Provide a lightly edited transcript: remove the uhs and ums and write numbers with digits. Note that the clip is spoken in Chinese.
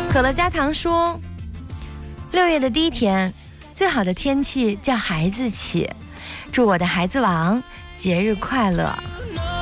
可乐加糖说，6月的第一天，最好的天气叫孩子起，祝我的孩子王节日快乐。